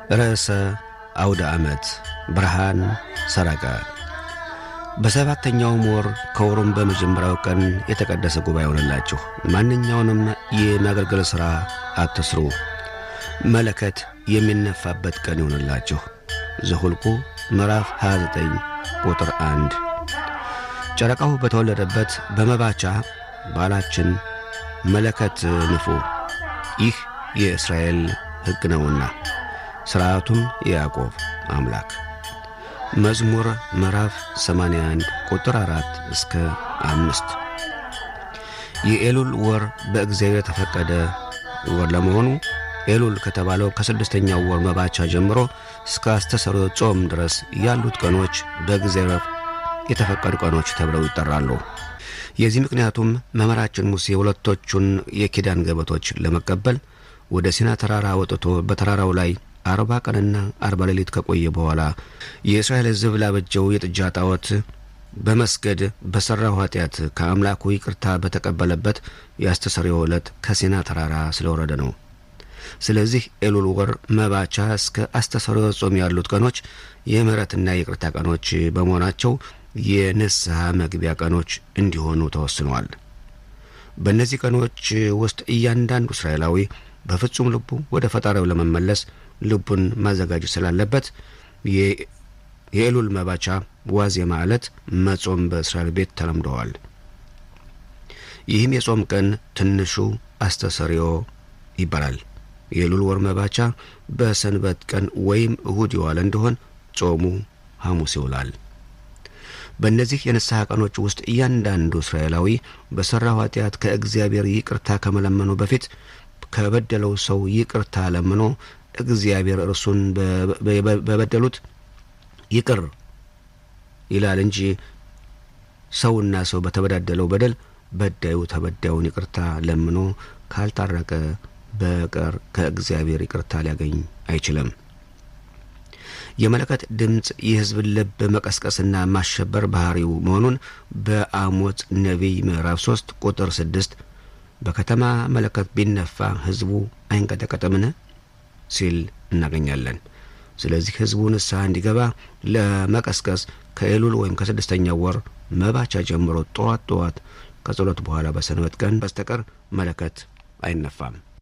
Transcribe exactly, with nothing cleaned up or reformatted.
ርዕሰ አውደ ዓመት ብርሃን ሰረቀ። በሰባተኛው ወር ከወሩም በመጀመሪያው ቀን የተቀደሰ ጉባኤ ሆነላችሁ። ማንኛውንም የማገልገል ሥራ አትስሩ። መለከት የሚነፋበት ቀን ይሆንላችሁ። ዘኍልቍ ምዕራፍ ሃያ ዘጠኝ ቁጥር አንድ። ጨረቃው በተወለደበት በመባቻ ባላችን መለከት ንፉ። ይህ የእስራኤል ሕግ ነውና ሥርዓቱም የያዕቆብ አምላክ። መዝሙር ምዕራፍ ሰማንያ አንድ ቁጥር አራት እስከ አምስት። የኤሉል ወር በእግዚአብሔር ተፈቀደ ወር ለመሆኑ ኤሉል ከተባለው ከስድስተኛው ወር መባቻ ጀምሮ እስከ አስተሰሮ ጾም ድረስ ያሉት ቀኖች በእግዚአብሔር የተፈቀዱ ቀኖች ተብለው ይጠራሉ። የዚህ ምክንያቱም መምህራችን ሙሴ ሁለቶቹን የኪዳን ገበቶች ለመቀበል ወደ ሲና ተራራ ወጥቶ በተራራው ላይ አርባ ቀንና አርባ ሌሊት ከቆየ በኋላ የእስራኤል ሕዝብ ላበጀው የጥጃ ጣዖት በመስገድ በሠራው ኃጢአት ከአምላኩ ይቅርታ በተቀበለበት የአስተስርዮ ዕለት ከሲና ተራራ ስለወረደ ነው። ስለዚህ ኤሉል ወር መባቻ እስከ አስተስርዮ ጾም ያሉት ቀኖች የምህረትና የይቅርታ ቀኖች በመሆናቸው የንስሐ መግቢያ ቀኖች እንዲሆኑ ተወስኗል። በእነዚህ ቀኖች ውስጥ እያንዳንዱ እስራኤላዊ በፍጹም ልቡ ወደ ፈጣሪው ለመመለስ ልቡን ማዘጋጀት ስላለበት የኤሉል መባቻ ዋዜማ ዕለት መጾም በእስራኤል ቤት ተለምደዋል። ይህም የጾም ቀን ትንሹ አስተስርዮ ይባላል። የኤሉል ወር መባቻ በሰንበት ቀን ወይም እሁድ ይዋል እንደሆን ጾሙ ሐሙስ ይውላል። በእነዚህ የንስሐ ቀኖች ውስጥ እያንዳንዱ እስራኤላዊ በሠራው ኃጢአት ከእግዚአብሔር ይቅርታ ከመለመኑ በፊት ከበደለው ሰው ይቅርታ ለምኖ እግዚአብሔር እርሱን በበደሉት ይቅር ይላል እንጂ ሰውና ሰው በተበዳደለው በደል በዳዩ ተበዳዩን ይቅርታ ለምኖ ካልታረቀ በቀር ከእግዚአብሔር ይቅርታ ሊያገኝ አይችልም። የመለከት ድምጽ የሕዝብን ልብ መቀስቀስና ማሸበር ባህሪው መሆኑን በአሞጽ ነቢይ ምዕራፍ ሶስት ቁጥር ስድስት በከተማ መለከት ቢነፋ ሕዝቡ አይንቀጠቀጥምን ሲል እናገኛለን። ስለዚህ ሕዝቡ ንስሐ እንዲገባ ለመቀስቀስ ከኤሉል ወይም ከስድስተኛው ወር መባቻ ጀምሮ ጠዋት ጠዋት ከጸሎት በኋላ በሰንበት ቀን በስተቀር መለከት አይነፋም።